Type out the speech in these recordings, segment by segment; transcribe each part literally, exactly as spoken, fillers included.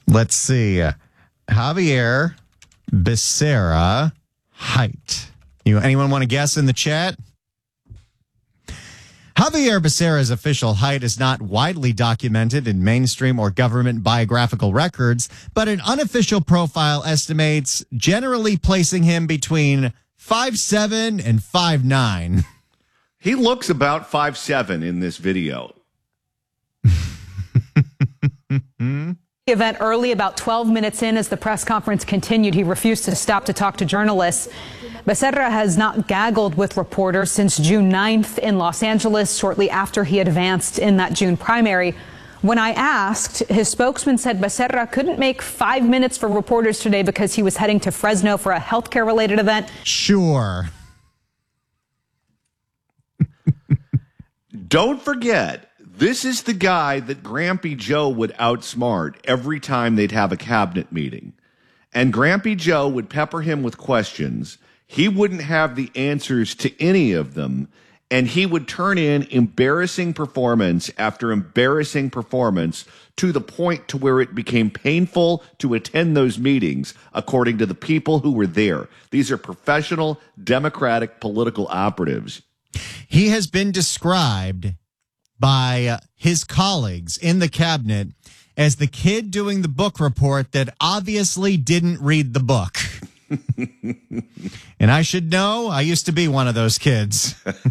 Let's see. Javier Becerra height. You anyone want to guess in the chat? Javier Becerra's official height is not widely documented in mainstream or government biographical records, but an unofficial profile estimates generally placing him between five seven and five nine. He looks about five seven in this video. The event early, about twelve minutes in, as the press conference continued, he refused to stop to talk to journalists. Becerra has not gaggled with reporters since June ninth in Los Angeles, shortly after he advanced in that June primary. When I asked, his spokesman said Becerra couldn't make five minutes for reporters today because he was heading to Fresno for a healthcare-related event. Sure. Don't forget, this is the guy that Grampy Joe would outsmart every time they'd have a cabinet meeting. And Grampy Joe would pepper him with questions. He wouldn't have the answers to any of them. And he would turn in embarrassing performance after embarrassing performance to the point to where it became painful to attend those meetings, according to the people who were there. These are professional Democratic political operatives. He has been described by uh, his colleagues in the cabinet as the kid doing the book report that obviously didn't read the book. And I should know, I used to be one of those kids.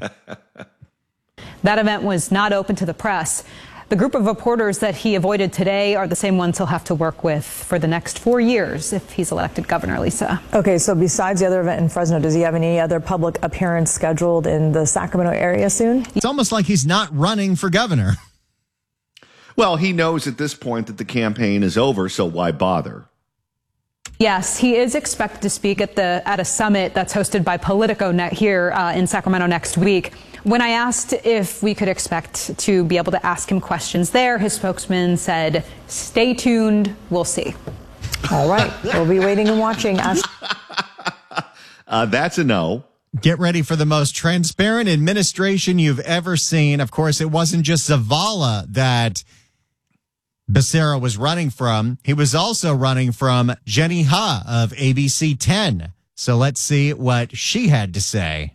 That event was not open to the press. The group of reporters that he avoided today are the same ones he'll have to work with for the next four years if he's elected governor, Lisa. Okay, so besides the other event in Fresno, does he have any other public appearance scheduled in the Sacramento area soon? It's almost like he's not running for governor. Well, he knows at this point that the campaign is over, so why bother? Yes, he is expected to speak at the at a summit that's hosted by Politico net here uh, in Sacramento next week. When I asked if we could expect to be able to ask him questions there, his spokesman said, "Stay tuned. We'll see." All right. We'll be waiting and watching. Ask- uh, that's a no. Get ready for the most transparent administration you've ever seen. Of course, it wasn't just Zavala that Becerra was running from. He was also running from Jenny Ha of A B C ten. So let's see what she had to say.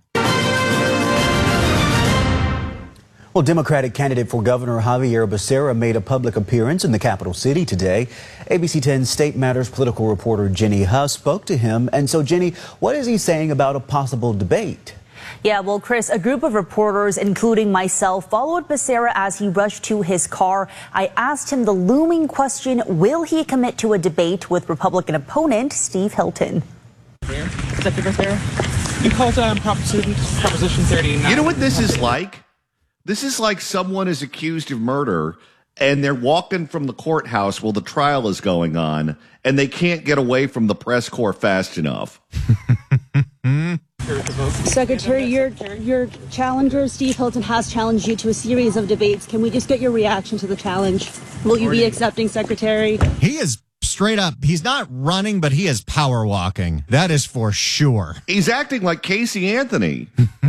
Well, Democratic candidate for Governor Javier Becerra made a public appearance in the capital city today. A B C ten State Matters political reporter Jenny Ha spoke to him. And so, Jenny, what is he saying about a possible debate? Yeah, well, Chris, a group of reporters, including myself, followed Becerra as he rushed to his car. I asked him the looming question, will he commit to a debate with Republican opponent Steve Hilton? Executive Becerra, you called um, Proposition, Proposition thirty-nine. You know what this is like? This is like someone is accused of murder and they're walking from the courthouse while the trial is going on and they can't get away from the press corps fast enough. Secretary, your your challenger, Steve Hilton, has challenged you to a series of debates. Can we just get your reaction to the challenge? Will you be accepting, Secretary? He is straight up. He's not running, but he is power walking. That is for sure. He's acting like Casey Anthony.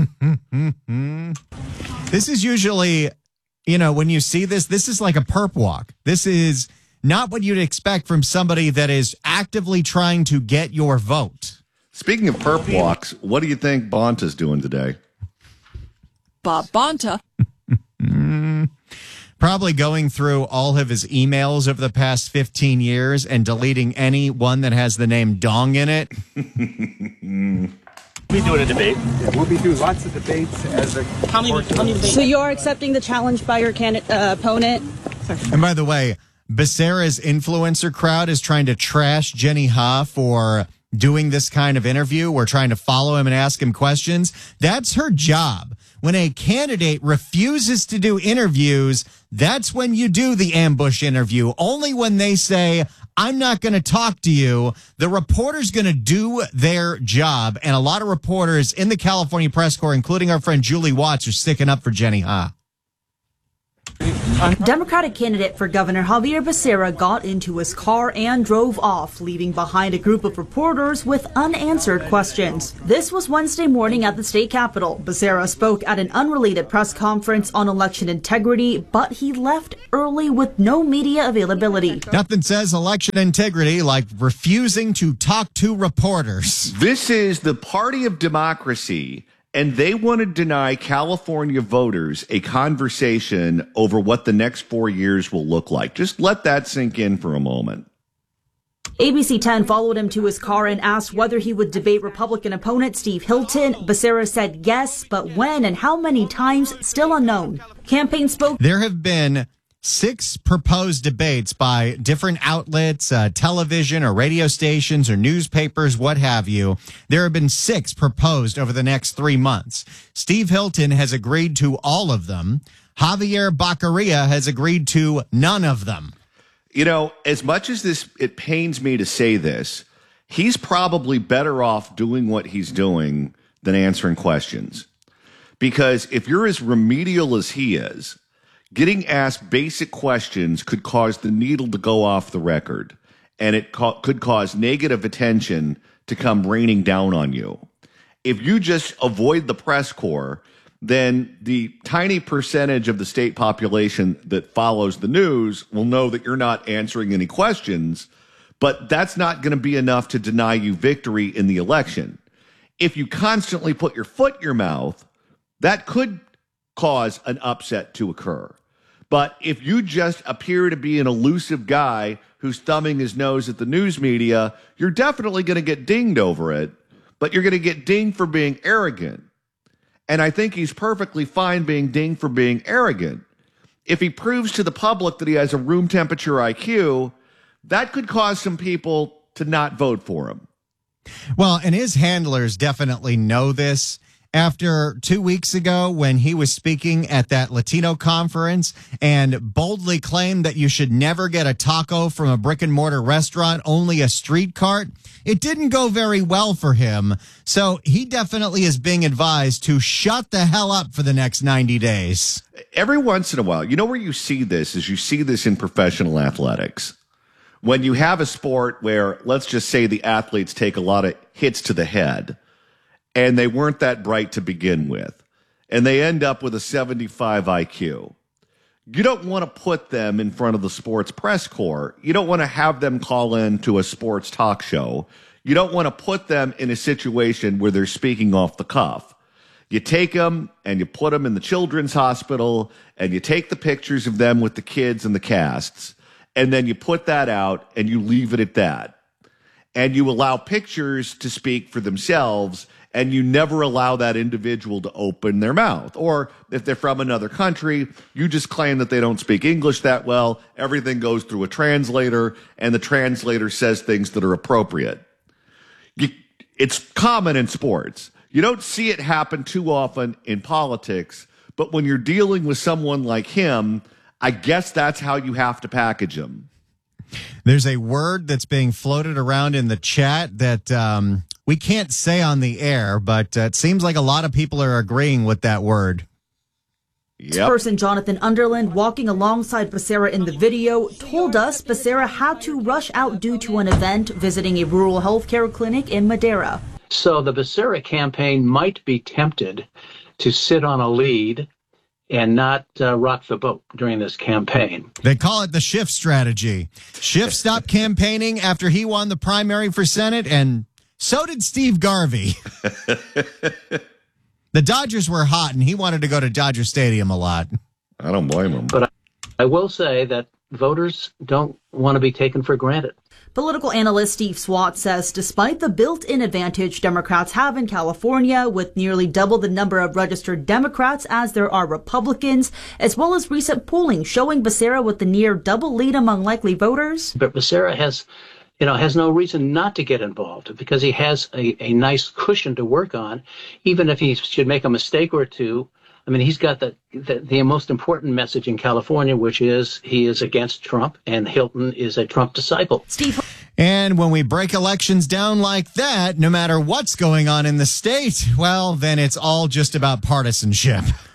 This is usually, you know, when you see this, this is like a perp walk. This is not what you'd expect from somebody that is actively trying to get your vote. Speaking of perp walks, what do you think Bonta's doing today? Bob Bonta. Probably going through all of his emails over the past fifteen years and deleting any one that has the name Dong in it. We doing a debate. Yeah, we'll be doing lots of debates as a. How many, how many debates? So you're accepting the challenge by your candidate, uh, opponent? And by the way, Becerra's influencer crowd is trying to trash Jenny Ha for doing this kind of interview. We're trying to follow him and ask him questions. That's her job. When a candidate refuses to do interviews, that's when you do the ambush interview. Only when they say, I'm not going to talk to you, the reporter's going to do their job. And a lot of reporters in the California press corps, including our friend Julie Watts, are sticking up for Jenny Ha. Democratic candidate for governor Javier Becerra got into his car and drove off, leaving behind a group of reporters with unanswered questions. This was Wednesday morning at the state capitol. Becerra spoke at an unrelated press conference on election integrity, but he left early with no media availability. Nothing says election integrity like refusing to talk to reporters. This is the party of democracy. And they want to deny California voters a conversation over what the next four years will look like. Just let that sink in for a moment. A B C ten followed him to his car and asked whether he would debate Republican opponent Steve Hilton. Becerra said yes, but when and how many times, still unknown. Campaign spoke. There have been six proposed debates by different outlets, uh, television or radio stations or newspapers, what have you. There have been six proposed over the next three months. Steve Hilton has agreed to all of them. Javier Baccaria has agreed to none of them. You know, as much as this, it pains me to say this, he's probably better off doing what he's doing than answering questions. Because if you're as remedial as he is, getting asked basic questions could cause the needle to go off the record, and it co- could cause negative attention to come raining down on you. If you just avoid the press corps, then the tiny percentage of the state population that follows the news will know that you're not answering any questions, but that's not going to be enough to deny you victory in the election. If you constantly put your foot in your mouth, that could cause an upset to occur. But if you just appear to be an elusive guy who's thumbing his nose at the news media, you're definitely going to get dinged over it, but you're going to get dinged for being arrogant. And I think he's perfectly fine being dinged for being arrogant. If he proves to the public that he has a room temperature I Q, that could cause some people to not vote for him. Well, and his handlers definitely know this. After two weeks ago when he was speaking at that Latino conference and boldly claimed that you should never get a taco from a brick and mortar restaurant, only a street cart, it didn't go very well for him. So he definitely is being advised to shut the hell up for the next ninety days. Every once in a while, you know where you see this is you see this in professional athletics. When you have a sport where, let's just say the athletes take a lot of hits to the head, and they weren't that bright to begin with, and they end up with a seventy-five I Q. You don't want to put them in front of the sports press corps. You don't want to have them call in to a sports talk show. You don't want to put them in a situation where they're speaking off the cuff. You take them and you put them in the children's hospital, and you take the pictures of them with the kids and the casts, and then you put that out and you leave it at that. And you allow pictures to speak for themselves, and you never allow that individual to open their mouth. Or if they're from another country, you just claim that they don't speak English that well. Everything goes through a translator, and the translator says things that are appropriate. You, it's common in sports. You don't see it happen too often in politics, but when you're dealing with someone like him, I guess that's how you have to package him. There's a word that's being floated around in the chat that um, we can't say on the air, but uh, it seems like a lot of people are agreeing with that word. Yep. Person Jonathan Underland, walking alongside Becerra in the video, told us Becerra had to rush out due to an event visiting a rural healthcare clinic in Madera. So the Becerra campaign might be tempted to sit on a lead and not uh, rock the boat during this campaign. They call it the Schiff strategy. Schiff stopped campaigning after he won the primary for Senate, and so did Steve Garvey. The Dodgers were hot, and he wanted to go to Dodger Stadium a lot. I don't blame him. But I, I will say that voters don't want to be taken for granted. Political analyst Steve Swat says despite the built-in advantage Democrats have in California, with nearly double the number of registered Democrats as there are Republicans, as well as recent polling showing Becerra with the near double lead among likely voters. But Becerra has, you know, has no reason not to get involved because he has a, a nice cushion to work on, even if he should make a mistake or two. I mean, he's got the, the the most important message in California, which is he is against Trump, and Hilton is a Trump disciple. Steve. And when we break elections down like that, no matter what's going on in the state, well, then it's all just about partisanship.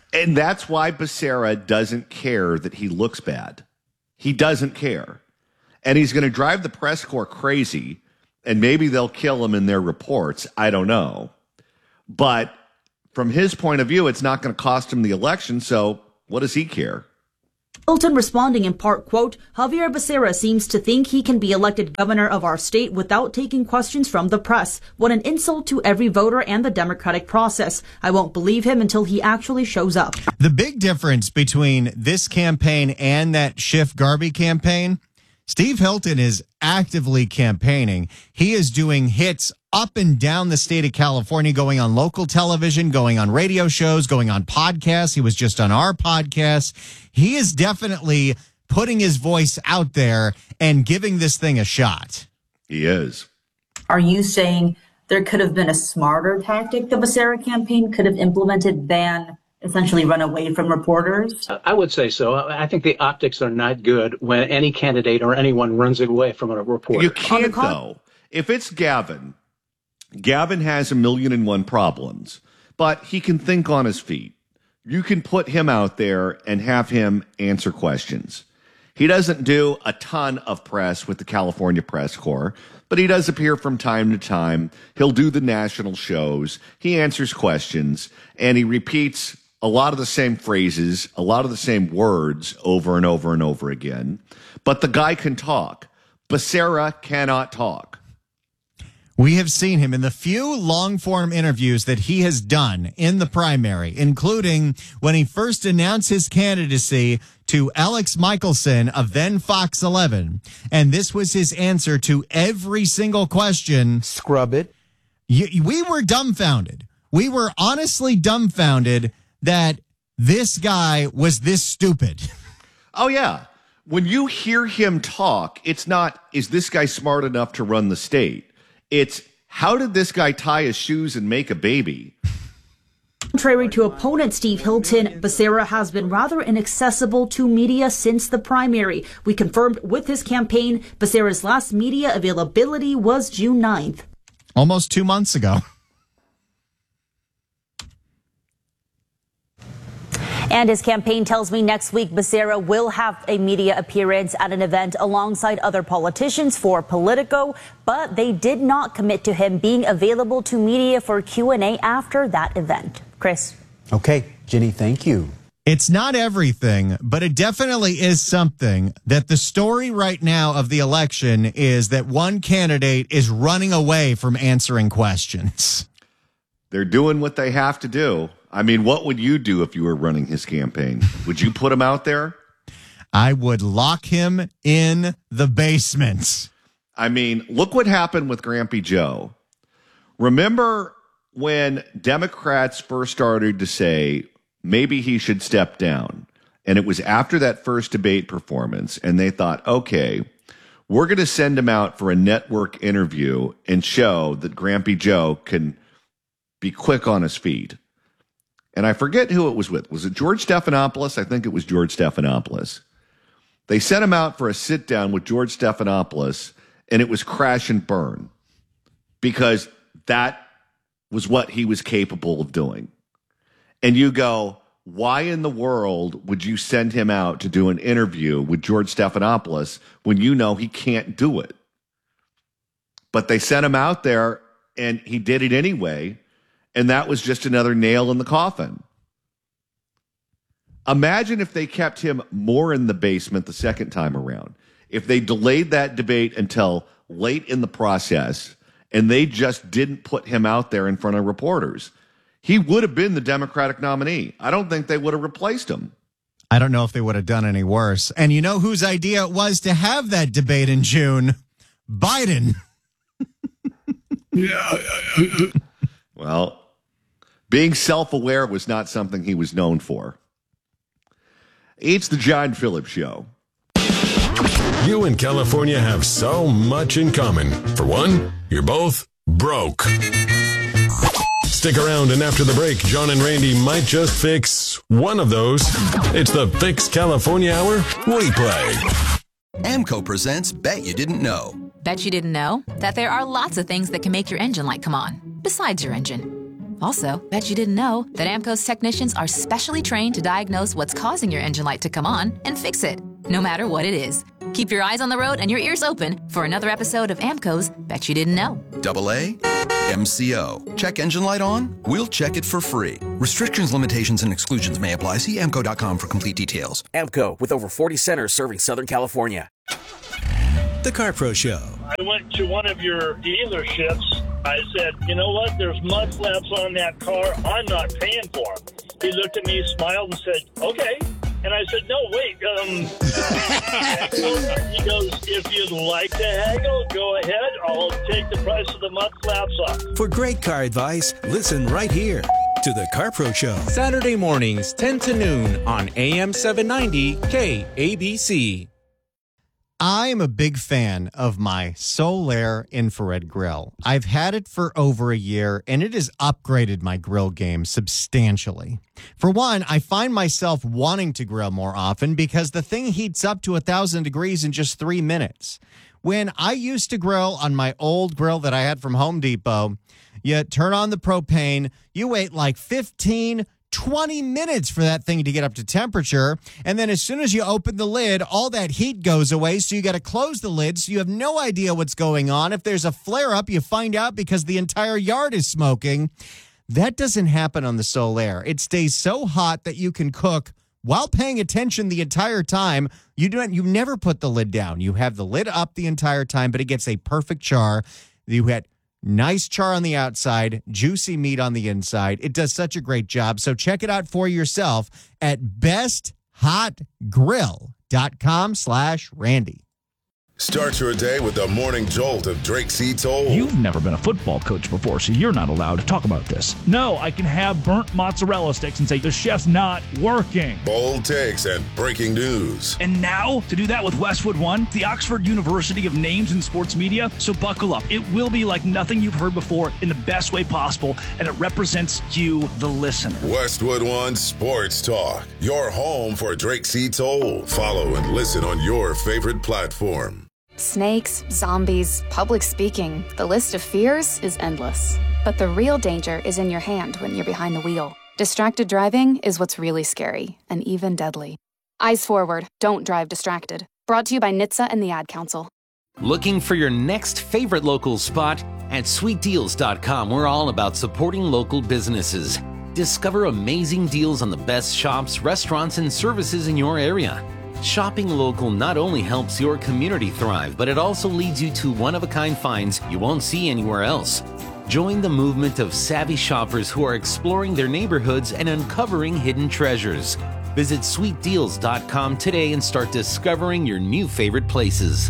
And that's why Becerra doesn't care that he looks bad. He doesn't care. And he's going to drive the press corps crazy, and maybe they'll kill him in their reports. I don't know. But from his point of view, it's not going to cost him the election, so what does he care? Hilton responding in part, quote, Javier Becerra seems to think he can be elected governor of our state without taking questions from the press. What an insult to every voter and the democratic process. I won't believe him until he actually shows up. The big difference between this campaign and that Schiff Garvey campaign, Steve Hilton is actively campaigning. He is doing hits up and down the state of California, going on local television, going on radio shows, going on podcasts. He was just on our podcast. He is definitely putting his voice out there and giving this thing a shot. He is. Are you saying there could have been a smarter tactic the Becerra campaign could have implemented than essentially run away from reporters? I would say so. I think the optics are not good when any candidate or anyone runs away from a reporter. You can't, though. If it's Gavin, Gavin has a million and one problems, but he can think on his feet. You can put him out there and have him answer questions. He doesn't do a ton of press with the California Press Corps, but he does appear from time to time. He'll do the national shows. He answers questions, and he repeats a lot of the same phrases, a lot of the same words over and over and over again. But the guy can talk. Becerra cannot talk. We have seen him in the few long-form interviews that he has done in the primary, including when he first announced his candidacy to Alex Michelson of then Fox eleven. And this was his answer to every single question. Scrub it. You, we were dumbfounded. We were honestly dumbfounded that this guy was this stupid. Oh, yeah. When you hear him talk, it's not, is this guy smart enough to run the state? It's, how did this guy tie his shoes and make a baby? Contrary to opponent Steve Hilton, Becerra has been rather inaccessible to media since the primary. We confirmed with his campaign, Becerra's last media availability was June ninth. Almost two months ago. And his campaign tells me next week Becerra will have a media appearance at an event alongside other politicians for Politico, but they did not commit to him being available to media for Q and A after that event. Chris. Okay, Jenny, thank you. It's not everything, but it definitely is something that the story right now of the election is that one candidate is running away from answering questions. They're doing what they have to do. I mean, what would you do if you were running his campaign? Would you put him out there? I would lock him in the basement. I mean, look what happened with Grampy Joe. Remember when Democrats first started to say maybe he should step down? And it was after that first debate performance, and they thought, okay, we're going to send him out for a network interview and show that Grampy Joe can be quick on his feet. And I forget who it was with. Was it George Stephanopoulos? I think it was George Stephanopoulos. They sent him out for a sit down with George Stephanopoulos, and it was crash and burn because that was what he was capable of doing. And you go, why in the world would you send him out to do an interview with George Stephanopoulos when you know he can't do it? But they sent him out there, and he did it anyway. And that was just another nail in the coffin. Imagine if they kept him more in the basement the second time around. If they delayed that debate until late in the process and they just didn't put him out there in front of reporters, he would have been the Democratic nominee. I don't think they would have replaced him. I don't know if they would have done any worse. And you know whose idea it was to have that debate in June? Biden. Well, being self-aware was not something he was known for. It's the John Phillips Show. You and California have so much in common. For one, you're both broke. Stick around, and after the break, John and Randy might just fix one of those. It's the Fix California Hour replay. AMCO presents Bet You Didn't Know. Bet you didn't know that there are lots of things that can make your engine light come on, besides your engine. Also, bet you didn't know that AAMCO's technicians are specially trained to diagnose what's causing your engine light to come on and fix it, no matter what it is. Keep your eyes on the road and your ears open for another episode of AAMCO's Bet You Didn't Know. Double A, M C O. Check engine light on? We'll check it for free. Restrictions, limitations, and exclusions may apply. See A M C O dot com for complete details. AAMCO, with over forty centers serving Southern California. The CarPro Show. I went to one of your dealerships. I said, you know what? There's mud flaps on that car. I'm not paying for them. He looked at me, smiled, and said, okay. And I said, no, wait. Um, he goes, if you'd like to haggle, go ahead. I'll take the price of the mud flaps off. For great car advice, listen right here to the CarPro Show. Saturday mornings, ten to noon on A M seven ninety K A B C. I am a big fan of my Solaire infrared grill. I've had it for over a year, and it has upgraded my grill game substantially. For one, I find myself wanting to grill more often because the thing heats up to one thousand degrees in just three minutes. When I used to grill on my old grill that I had from Home Depot, you turn on the propane, you wait like fifteen, twenty minutes for that thing to get up to temperature. And then as soon as you open the lid, all that heat goes away. So you got to close the lid. So you have no idea what's going on. If there's a flare up, you find out because the entire yard is smoking. That doesn't happen on the Solaire. It stays so hot that you can cook while paying attention the entire time. You don't, you never put the lid down. You have the lid up the entire time, but it gets a perfect char. You had nice char on the outside, juicy meat on the inside. It does such a great job. So check it out for yourself at best hot grill dot com slash Randy. Start your day with the morning jolt of Drake C. Toll. You've never been a football coach before, so you're not allowed to talk about this. No, I can have burnt mozzarella sticks and say the chef's not working. Bold takes and breaking news. And now, to do that with Westwood One, the Oxford University of Names in Sports Media. So buckle up. It will be like nothing you've heard before in the best way possible, and it represents you, the listener. Westwood One Sports Talk, your home for Drake C. Toll. Follow and listen on your favorite platform. Snakes, zombies, public speaking. The list of fears is endless. But the real danger is in your hand when you're behind the wheel. Distracted driving is what's really scary and even deadly. Eyes forward, don't drive distracted. Brought to you by N H T S A and the Ad Council. Looking for your next favorite local spot? At sweet deals dot com, we're all about supporting local businesses. Discover amazing deals on the best shops, restaurants, and services in your area. Shopping local not only helps your community thrive, but it also leads you to one-of-a-kind finds you won't see anywhere else. Join the movement of savvy shoppers who are exploring their neighborhoods and uncovering hidden treasures. Visit sweet deals dot com today and start discovering your new favorite places.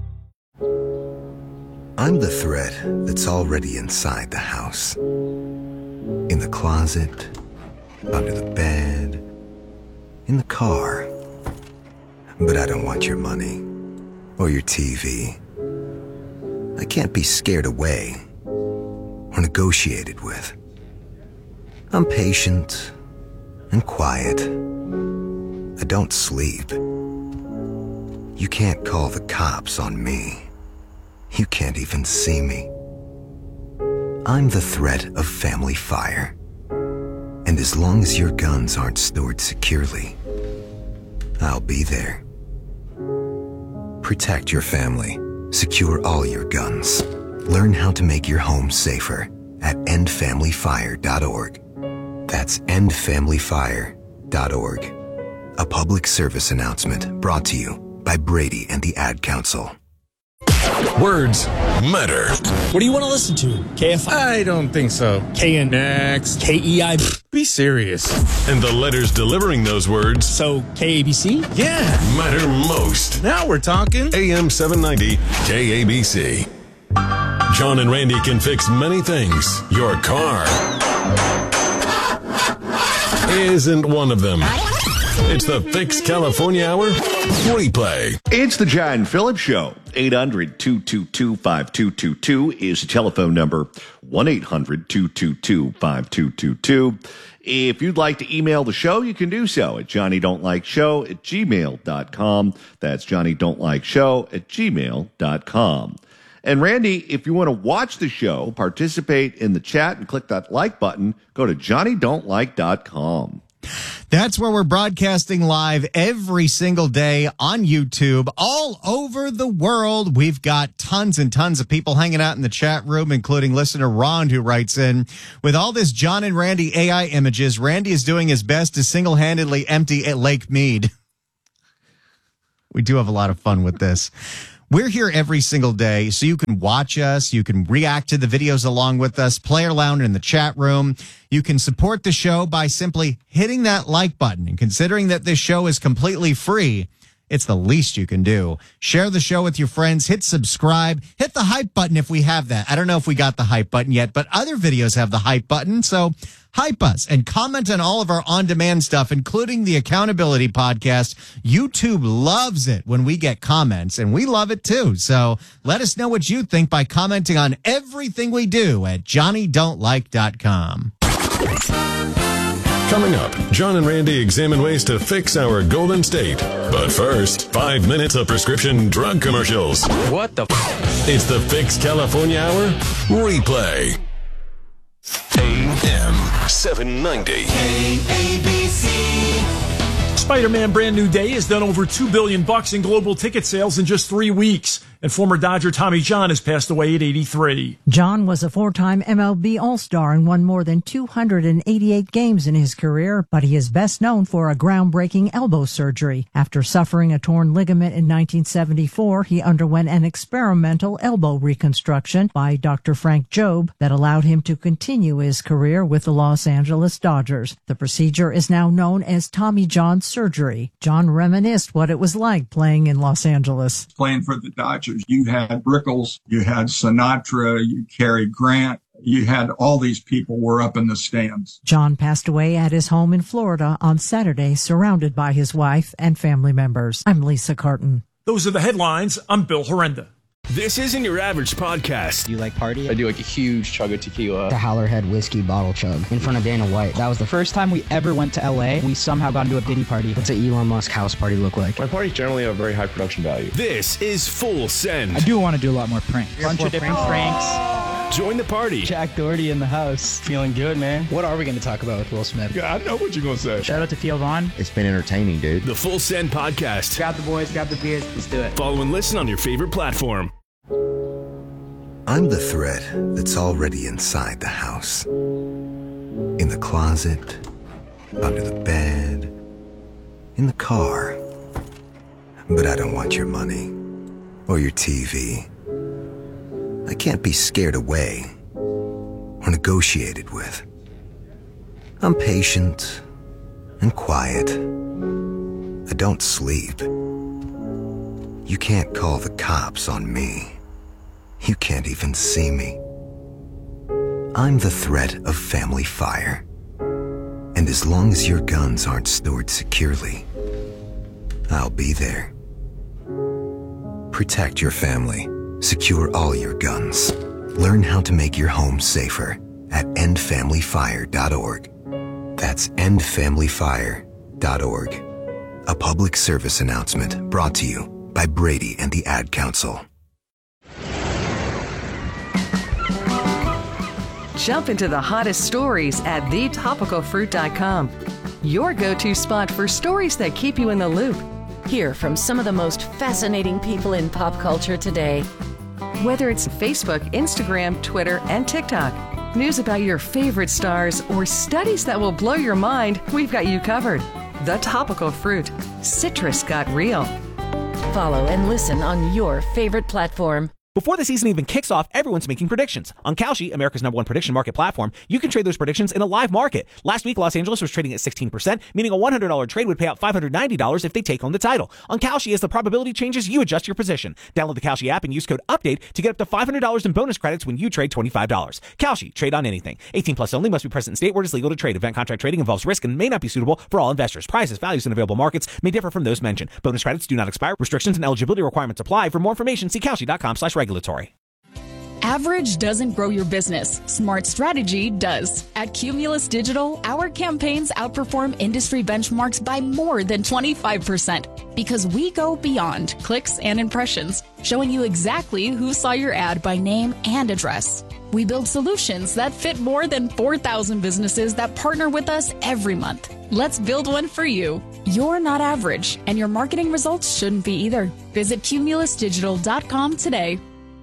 I'm the thread that's already inside the house. In the closet, under the bed, in the car. But I don't want your money or your T V. I can't be scared away or negotiated with. I'm patient and quiet. I don't sleep. You can't call the cops on me. You can't even see me. I'm the threat of family fire. And as long as your guns aren't stored securely, I'll be there. Protect your family. Secure all your guns. Learn how to make your home safer at end family fire dot org. That's end family fire dot org. A public service announcement brought to you by Brady and the Ad Council. Words matter. What do you want to listen to? K F I? I don't think so. K N X, K E I. Be serious. And the letters delivering those words. So K A B C? Yeah. Matter most. Now we're talking. A M seven ninety K A B C. John and Randy can fix many things. Your car isn't one of them. It's the Fix California Hour replay. It's the John Phillips Show. eight hundred, two two two, five two two two is the telephone number. one eight hundred, two two two, five two two two. If you'd like to email the show, you can do so at johnny don't like show at gmail dot com. That's johnny don't like show at gmail dot com. And Randy, if you want to watch the show, participate in the chat, and click that like button, go to johnny don't like dot com. That's where we're broadcasting live every single day on YouTube all over the world. We've got tons and tons of people hanging out in the chat room, including listener Ron, who writes in, with all this John and Randy A I images, Randy is doing his best to single-handedly empty Lake Mead. We do have a lot of fun with this. We're here every single day, so you can watch us, you can react to the videos along with us, play around in the chat room. You can support the show by simply hitting that like button. And considering that this show is completely free, it's the least you can do. Share the show with your friends, hit subscribe, hit the hype button if we have that. I don't know if we got the hype button yet, but other videos have the hype button, so hype us and comment on all of our on-demand stuff, including the Accountability Podcast. YouTube loves it when we get comments, and we love it too. So let us know what you think by commenting on everything we do at johnny don't like dot com. Coming up, John and Randy examine ways to fix our Golden State. But first, five minutes of prescription drug commercials. What the f- It's the Fix California Hour replay. A M seven ninety. K A B C. Spider-Man Brand New Day has done over two billion bucks in global ticket sales in just three weeks. And former Dodger Tommy John has passed away at eighty-three. John was a four-time M L B All-Star and won more than two hundred eighty-eight games in his career, but he is best known for a groundbreaking elbow surgery. After suffering a torn ligament in nineteen seventy-four, he underwent an experimental elbow reconstruction by Doctor Frank Jobe that allowed him to continue his career with the Los Angeles Dodgers. The procedure is now known as Tommy John surgery. John reminisced what it was like playing in Los Angeles. Playing for the Dodgers, you had Brickles, you had Sinatra, you Cary Grant, you had all these people were up in the stands. John passed away at his home in Florida on Saturday, surrounded by his wife and family members. I'm Lisa Carton. Those are the headlines. I'm Bill Horrenda. This isn't your average podcast. Do you like party? I do like a huge chug of tequila. The Howlerhead whiskey bottle chug in front of Dana White. That was the first time we ever went to L A. We somehow got into a Diddy party. What's an Elon Musk house party look like? My parties generally have a very high production value. This is Full Send. I do want to do a lot more pranks. Bunch of different pranks. Join the party. Jack Doherty in the house. Feeling good, man. What are we going to talk about with Will Smith? Yeah, I know what you're going to say. Shout out to Theo Vaughn. It's been entertaining, dude. The Full Send podcast. Grab the boys, grab the beers. Let's do it. Follow and listen on your favorite platform. I'm the threat that's already inside the house. In the closet, under the bed, in the car. But I don't want your money or your T V. I can't be scared away or negotiated with. I'm patient and quiet. I don't sleep. You can't call the cops on me. You can't even see me. I'm the threat of family fire. And as long as your guns aren't stored securely, I'll be there. Protect your family. Secure all your guns. Learn how to make your home safer at end family fire dot org. That's end family fire dot org. A public service announcement brought to you by Brady and the Ad Council. Jump into the hottest stories at the topical fruit dot com. Your go-to spot for stories that keep you in the loop. Hear from some of the most fascinating people in pop culture today. Whether it's Facebook, Instagram, Twitter, and TikTok, news about your favorite stars, or studies that will blow your mind, we've got you covered. The Topical Fruit. Citrus got real. Follow and listen on your favorite platform. Before the season even kicks off, everyone's making predictions. On Kalshi, America's number one prediction market platform, you can trade those predictions in a live market. Last week, Los Angeles was trading at sixteen percent, meaning a one hundred dollars trade would pay out five hundred ninety dollars if they take home the title. On Kalshi, as the probability changes, you adjust your position. Download the Kalshi app and use code UPDATE to get up to five hundred dollars in bonus credits when you trade twenty-five dollars. Kalshi, trade on anything. eighteen plus only, must be present in state where it is legal to trade. Event contract trading involves risk and may not be suitable for all investors. Prices, values, and available markets may differ from those mentioned. Bonus credits do not expire. Restrictions and eligibility requirements apply. For more information, see Kalshi dot com slash regulatory. Average doesn't grow your business. Smart strategy does. At Cumulus Digital, our campaigns outperform industry benchmarks by more than twenty-five percent because we go beyond clicks and impressions, showing you exactly who saw your ad by name and address. We build solutions that fit more than four thousand businesses that partner with us every month. Let's build one for you. You're not average, and your marketing results shouldn't be either. Visit cumulus digital dot com today.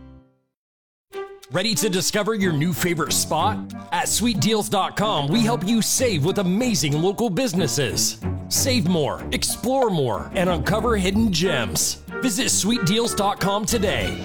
Ready to discover your new favorite spot? At sweet deals dot com, we help you save with amazing local businesses. Save more, explore more, and uncover hidden gems. Visit sweet deals dot com today.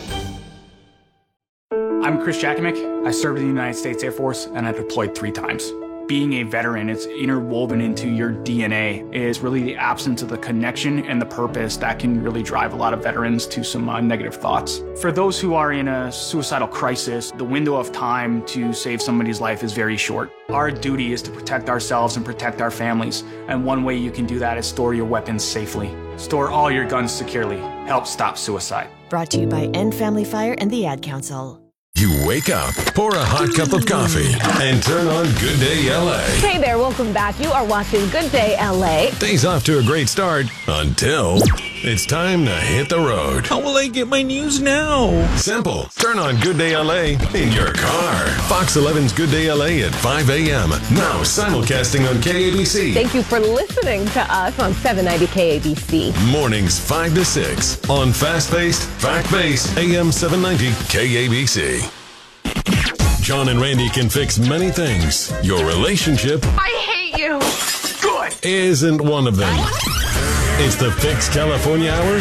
I'm Chris Jakimick. I served in the United States Air Force and I deployed three times. Being a veteran, it's interwoven into your D N A. It is really the absence of the connection and the purpose that can really drive a lot of veterans to some uh, negative thoughts. For those who are in a suicidal crisis, the window of time to save somebody's life is very short. Our duty is to protect ourselves and protect our families. And one way you can do that is store your weapons safely. Store all your guns securely. Help stop suicide. Brought to you by End Family Fire and the Ad Council. You wake up, pour a hot cup of coffee, and turn on Good Day L A. Hey there, welcome back. You are watching Good Day L A. Day's off to a great start until it's time to hit the road. How will I get my news now? Simple. Turn on Good Day L A in your car. Fox eleven's Good Day L A at five a.m. Now simulcasting on K A B C. Thank you for listening to us on seven ninety K A B C. Mornings five to six on fast-paced, fact-based A M seven ninety K A B C. John and Randy can fix many things. Your relationship I hate you. Good. isn't one of them. It's the Fix California Hour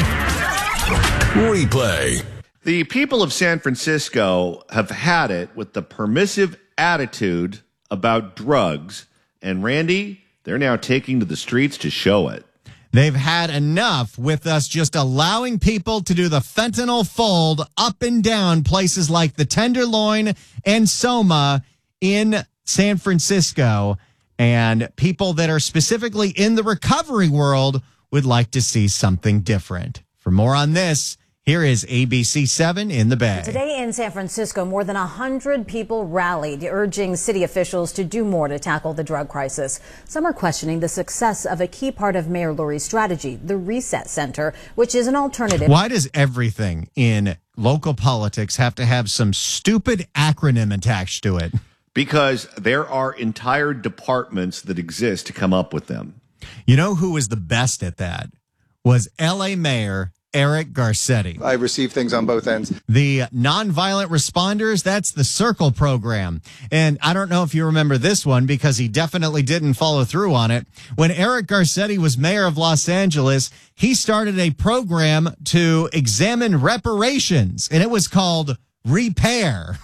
replay. The people of San Francisco have had it with the permissive attitude about drugs. And Randy, they're now taking to the streets to show it. They've had enough with us just allowing people to do the fentanyl fold up and down places like the Tenderloin and Soma in San Francisco. And people that are specifically in the recovery world would like to see something different. For more on this, here is A B C seven in the Bay. Today in San Francisco, more than one hundred people rallied, urging city officials to do more to tackle the drug crisis. Some are questioning the success of a key part of Mayor Lurie's strategy, the Reset Center, which is an alternative. Why does everything in local politics have to have some stupid acronym attached to it? Because there are entire departments that exist to come up with them. You know who was the best at that? Was L A Mayor Eric Garcetti. I receive things on both ends. The nonviolent responders, that's the Circle program. And I don't know if you remember this one because he definitely didn't follow through on it. When Eric Garcetti was mayor of Los Angeles, he started a program to examine reparations, and it was called Repair.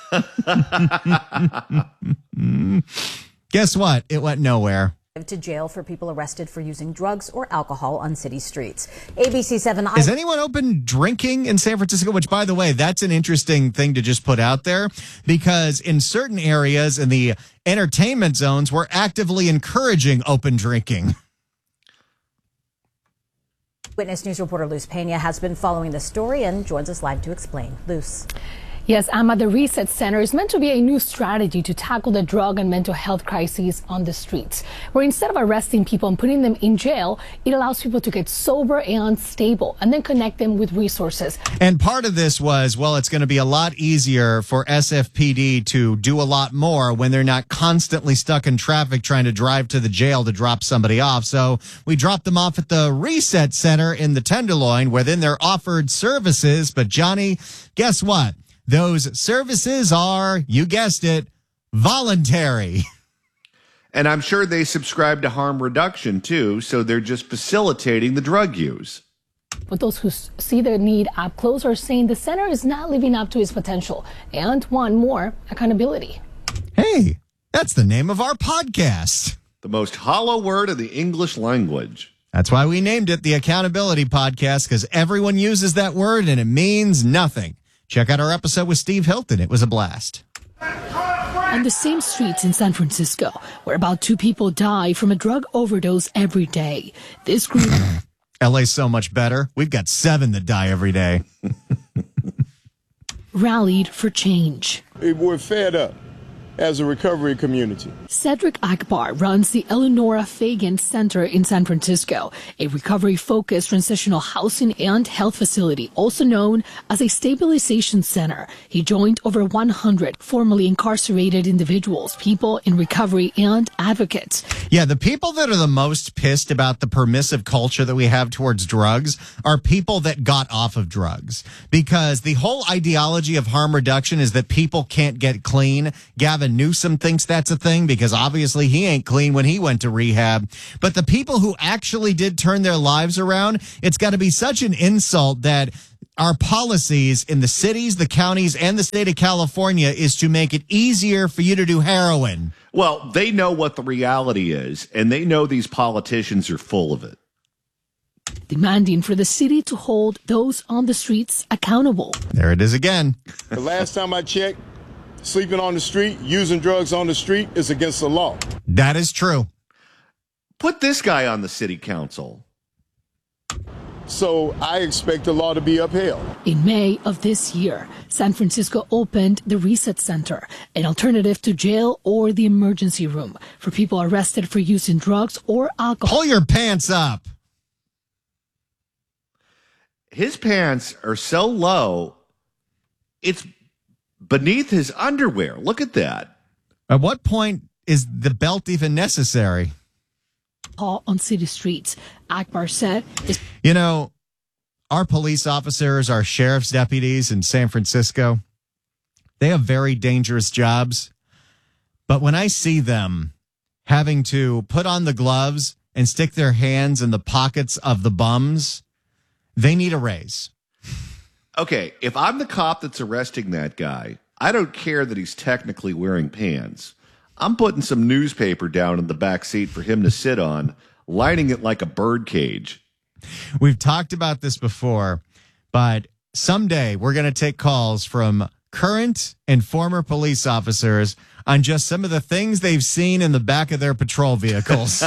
Guess what? It went nowhere. To jail for people arrested for using drugs or alcohol on city streets. A B C seven. Is anyone open drinking in San Francisco? Which, by the way, that's an interesting thing to just put out there, because in certain areas in the entertainment zones, we're actively encouraging open drinking. Witness News reporter Luz Pena has been following the story and joins us live to explain. Luz. Yes, Amma, the Reset Center is meant to be a new strategy to tackle the drug and mental health crises on the streets, where instead of arresting people and putting them in jail, it allows people to get sober and stable and then connect them with resources. And part of this was, well, it's going to be a lot easier for S F P D to do a lot more when they're not constantly stuck in traffic trying to drive to the jail to drop somebody off. So we dropped them off at the Reset Center in the Tenderloin, where then they're offered services. But Johnny, guess what? Those services are, you guessed it, voluntary. And I'm sure they subscribe to harm reduction, too, so they're just facilitating the drug use. But those who see their need up close are saying the center is not living up to its potential and want more accountability. Hey, that's the name of our podcast. The most hollow word of the English language. That's why we named it the Accountability Podcast, because everyone uses that word and it means nothing. Check out our episode with Steve Hilton. It was a blast. On the same streets in San Francisco, where about two people die from a drug overdose every day, this group... L A's so much better. We've got seven that die every day. rallied for change. We're fed up as a recovery community. Cedric Akbar runs the Eleonora Fagan Center in San Francisco, a recovery-focused transitional housing and health facility, also known as a stabilization center. He joined over one hundred formerly incarcerated individuals, people in recovery, and advocates. Yeah, the people that are the most pissed about the permissive culture that we have towards drugs are people that got off of drugs. Because the whole ideology of harm reduction is that people can't get clean. Gavin Newsom thinks that's a thing because obviously he ain't clean when he went to rehab. But the people who actually did turn their lives around, it's got to be such an insult that our policies in the cities, the counties, and the state of California is to make it easier for you to do heroin. Well, they know what the reality is, and they know these politicians are full of it. Demanding for the city to hold those on the streets accountable. There it is again. The last time I checked, sleeping on the street, using drugs on the street is against the law. That is true. Put this guy on the city council. So I expect the law to be upheld. In May of this year, San Francisco opened the Reset Center, an alternative to jail or the emergency room for people arrested for using drugs or alcohol. Pull your pants up. His pants are so low, it's beneath his underwear. Look at that. At what point is the belt even necessary? On city streets, Akbar said. You know, our police officers, our sheriff's deputies in San Francisco, they have very dangerous jobs. But when I see them having to put on the gloves and stick their hands in the pockets of the bums, they need a raise. Okay, if I'm the cop that's arresting that guy, I don't care that he's technically wearing pants. I'm putting some newspaper down in the back seat for him to sit on, lining it like a bird cage. We've talked about this before, but someday we're going to take calls from current and former police officers on just some of the things they've seen in the back of their patrol vehicles.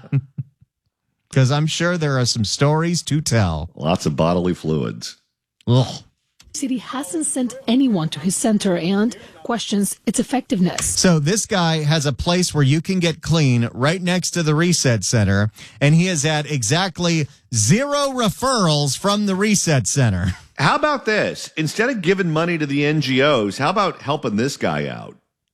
Because I'm sure there are some stories to tell. Lots of bodily fluids. Ugh. City hasn't sent anyone to his center and questions its effectiveness. So this guy has a place where you can get clean right next to the Reset Center, and he has had exactly zero referrals from the Reset Center. How about this? Instead of giving money to the N G Os, how about helping this guy out?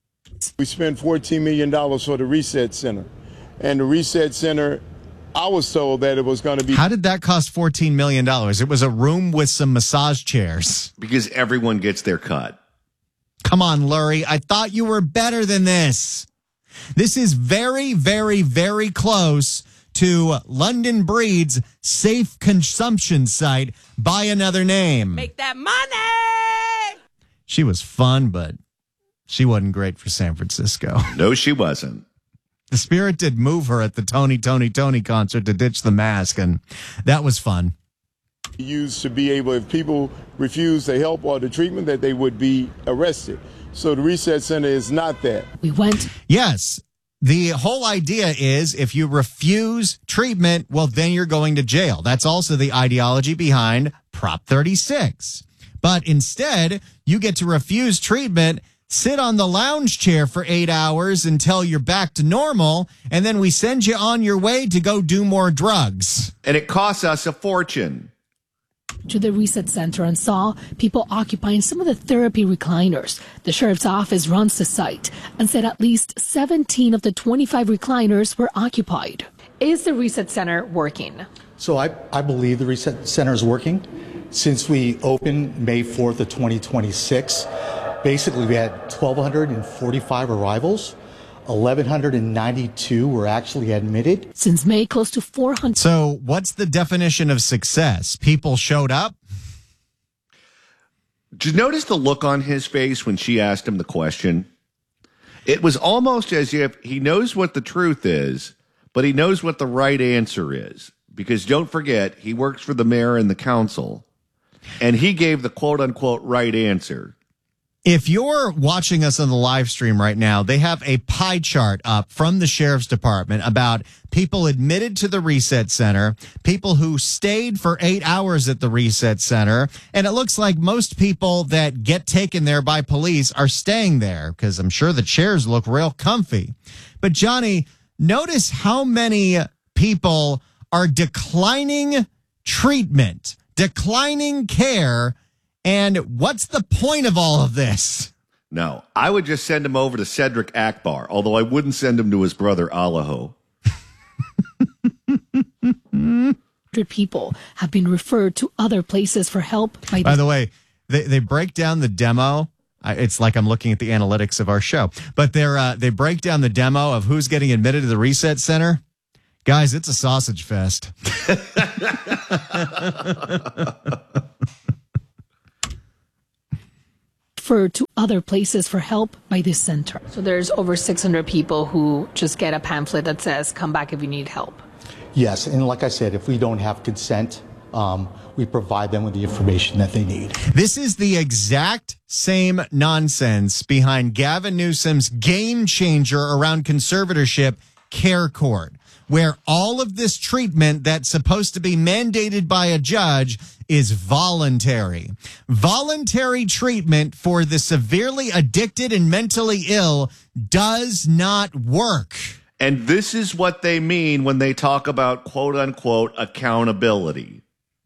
We spent fourteen million dollars for the Reset Center, and the Reset Center, I was told that it was going to be... How did that cost fourteen million dollars? It was a room with some massage chairs. Because everyone gets their cut. Come on, Lurie. I thought you were better than this. This is very, very, very close to London Breed's safe consumption site by another name. Make that money! She was fun, but she wasn't great for San Francisco. No, she wasn't. The Spirit did move her at the Tony, Tony, Tony concert to ditch the mask, and that was fun. Used to be able, if people refuse the help or the treatment, that they would be arrested. So the Reset Center is not that. We went. Yes. The whole idea is if you refuse treatment, well, then you're going to jail. That's also the ideology behind Prop thirty-six. But instead, you get to refuse treatment, sit on the lounge chair for eight hours until you're back to normal, and then we send you on your way to go do more drugs. And it costs us a fortune. To the Reset Center and saw people occupying some of the therapy recliners. The sheriff's office runs the site and said at least seventeen of the twenty-five recliners were occupied. Is the Reset Center working? So I, I believe the Reset Center is working. Since we opened May fourth of twenty twenty-six, basically we had one thousand two hundred forty-five arrivals. one thousand one hundred ninety-two were actually admitted. Since May, close to four hundred. So what's the definition of success? People showed up? Did you notice the look on his face when she asked him the question? It was almost as if he knows what the truth is, but he knows what the right answer is. Because don't forget, he works for the mayor and the council. And he gave the quote-unquote right answer. If you're watching us on the live stream right now, they have a pie chart up from the sheriff's department about people admitted to the reset center, people who stayed for eight hours at the reset center. And it looks like most people that get taken there by police are staying there because I'm sure the chairs look real comfy. But Johnny, notice how many people are declining treatment, declining care. And what's the point of all of this? No, I would just send him over to Cedric Akbar, although I wouldn't send him to his brother Allaho. People have been referred to other places for help. By, by the way, they, they break down the demo. It's like I'm looking at the analytics of our show. But they're uh, they break down the demo of who's getting admitted to the reset center. Guys, it's a sausage fest. To other places for help by this center. So there's over six hundred people who just get a pamphlet that says, come back if you need help. Yes, and like I said, if we don't have consent, um, we provide them with the information that they need. This is the exact same nonsense behind Gavin Newsom's game changer around conservatorship, Care Court, where all of this treatment that's supposed to be mandated by a judge is voluntary. Voluntary treatment for the severely addicted and mentally ill does not work. And this is what they mean when they talk about quote unquote accountability.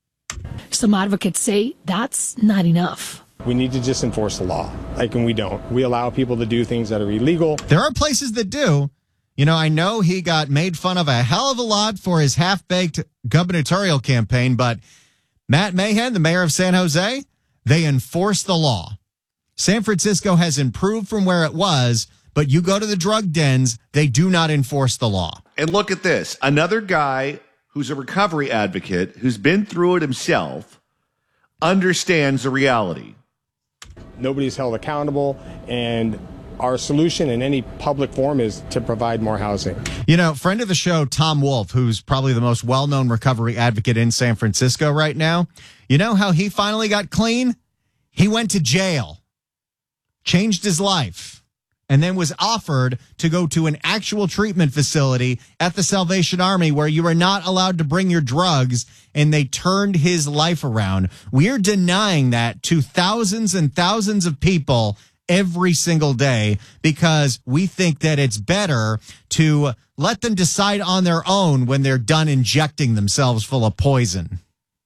Some advocates say that's not enough. We need to just enforce the law, like, and we don't. We allow people to do things that are illegal. There are places that do. You know, I know he got made fun of a hell of a lot for his half-baked gubernatorial campaign, but Matt Mahan, the mayor of San Jose, they enforce the law. San Francisco has improved from where it was, but you go to the drug dens, they do not enforce the law. And look at this. Another guy who's a recovery advocate, who's been through it himself, understands the reality. Nobody's held accountable, and our solution in any public forum is to provide more housing. You know, friend of the show, Tom Wolf, who's probably the most well-known recovery advocate in San Francisco right now, you know how he finally got clean? He went to jail, changed his life, and then was offered to go to an actual treatment facility at the Salvation Army where you are not allowed to bring your drugs, and they turned his life around. We're denying that to thousands and thousands of people every single day because we think that it's better to let them decide on their own when they're done injecting themselves full of poison.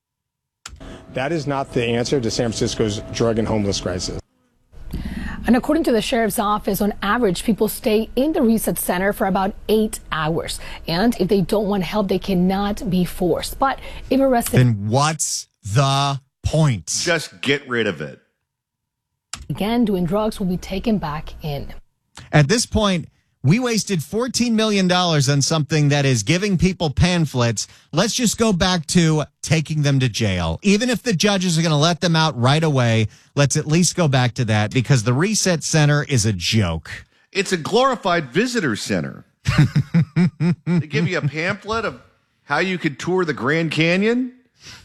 That is not the answer to San Francisco's drug and homeless crisis. And according to the sheriff's office, on average, people stay in the reset center for about eight hours. And if they don't want help, they cannot be forced. But if arrested... Then what's the point? Just get rid of it. Again, doing drugs will be taken back in. At this point, we wasted fourteen million dollars on something that is giving people pamphlets. Let's just go back to taking them to jail. Even if the judges are going to let them out right away, let's at least go back to that because the reset center is a joke. It's a glorified visitor center. They give you a pamphlet of how you could tour the Grand Canyon.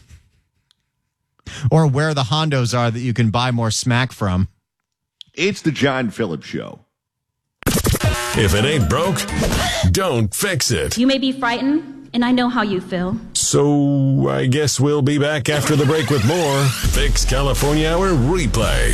Or where the Hondos are that you can buy more smack from. It's the John Phillips Show. If it ain't broke, don't fix it. You may be frightened, and I know how you feel. So I guess we'll be back after the break with more Fix California Hour Replay.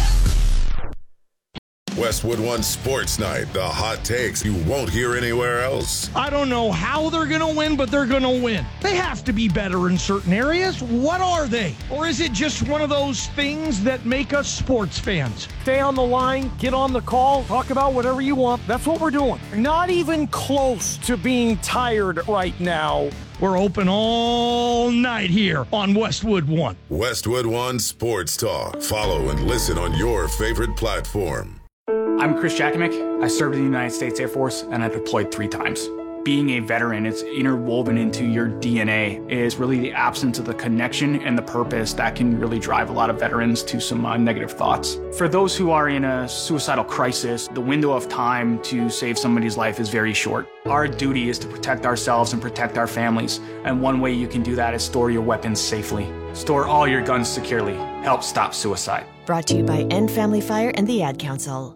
Westwood One Sports Night, the hot takes you won't hear anywhere else. I don't know how they're going to win, but they're going to win. They have to be better in certain areas. What are they? Or is it just one of those things that make us sports fans? Stay on the line, get on the call, talk about whatever you want. That's what we're doing. Not even close to being tired right now. We're open all night here on Westwood One. Westwood One Sports Talk. Follow and listen on your favorite platform. I'm Chris Jakovic. I served in the United States Air Force and I deployed three times. Being a veteran, it's interwoven into your D N A, is really the absence of the connection and the purpose that can really drive a lot of veterans to some uh, negative thoughts. For those who are in a suicidal crisis, the window of time to save somebody's life is very short. Our duty is to protect ourselves and protect our families, and one way you can do that is store your weapons safely. Store all your guns securely. Help stop suicide. Brought to you by End Family Fire and the Ad Council.